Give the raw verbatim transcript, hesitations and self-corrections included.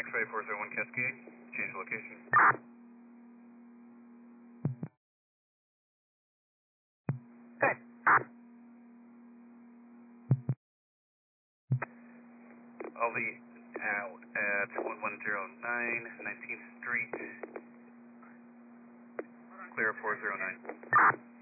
X-ray four zero one Cascade, change location. Good. Ali out at one one zero nine, nineteenth Street, clear four zero nine.